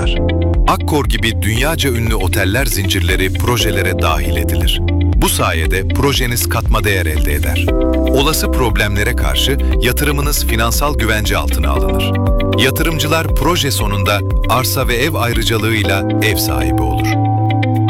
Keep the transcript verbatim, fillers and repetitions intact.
sunar. Akkor gibi dünyaca ünlü oteller zincirleri projelere dahil edilir. Bu sayede projeniz katma değer elde eder. Olası problemlere karşı yatırımınız finansal güvence altına alınır. Yatırımcılar proje sonunda arsa ve ev ayrıcalığıyla ev sahibi olur.